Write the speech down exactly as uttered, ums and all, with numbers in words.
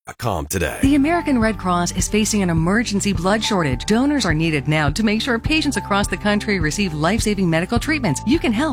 com today. The American Red Cross is facing an emergency blood shortage. Donors are needed now to make sure patients across the country receive life-saving medical treatments. You can help.